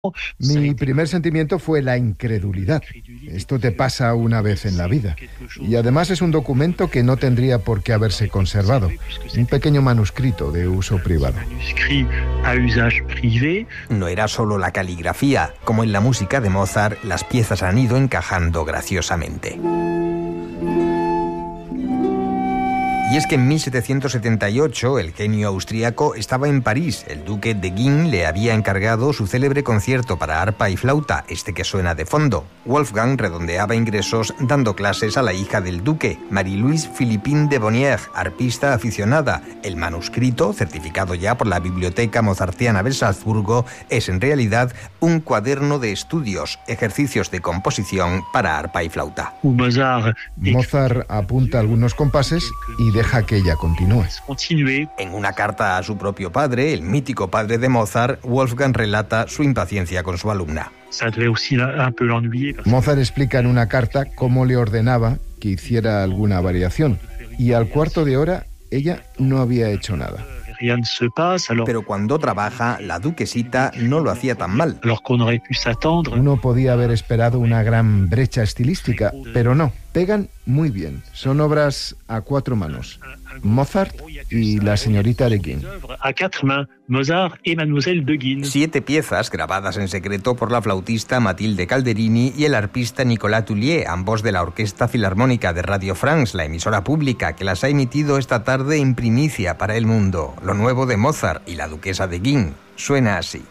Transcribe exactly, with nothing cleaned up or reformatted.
Mi primer sentimiento fue la incredulidad. Esto te pasa una vez en la vida. Y además es un documento que no tendría por qué haberse conservado. Un pequeño manuscrito de uso privado. No era solo la caligrafía. Como en la música de Mozart, las piezas han ido encajando graciosamente. Y es que en mil setecientos setenta y ocho el genio austríaco estaba en París. El duque de Guin le había encargado su célebre concierto para arpa y flauta, este que suena de fondo. Wolfgang redondeaba ingresos dando clases a la hija del duque, Marie-Louise Philippine de Bonnier, arpista aficionada. El manuscrito, certificado ya por la Biblioteca Mozartiana de Salzburgo, es en realidad un cuaderno de estudios, ejercicios de composición para arpa y flauta. Mozart apunta algunos compases y deja que ella continúe. En una carta a su propio padre, el mítico padre de Mozart, Wolfgang relata su impaciencia con su alumna. Mozart explica en una carta cómo le ordenaba que hiciera alguna variación, y al cuarto de hora ella no había hecho nada. Pero cuando trabaja, la duquesita no lo hacía tan mal. Uno podía haber esperado una gran brecha estilística, pero no. Pegan muy bien. Son obras a cuatro manos. Mozart y la señorita de Guin. Siete piezas grabadas en secreto por la flautista Mathilde Calderini y el arpista Nicolas Tullier, ambos de la Orquesta Filarmónica de Radio France, la emisora pública que las ha emitido esta tarde en primicia para el mundo. Lo nuevo de Mozart y la duquesa de Guin suena así.